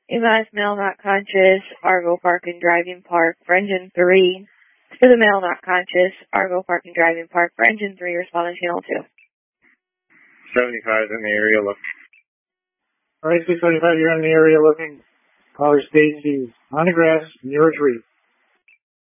EMS male not conscious, Argo Park and Driving Park for engine 3. To the male not conscious, Argo Park and Driving Park for engine 3, respond to channel 2. 75 in the area looking. Alright, 675, you're in the area looking. Caller Stacy on the grass, near a tree.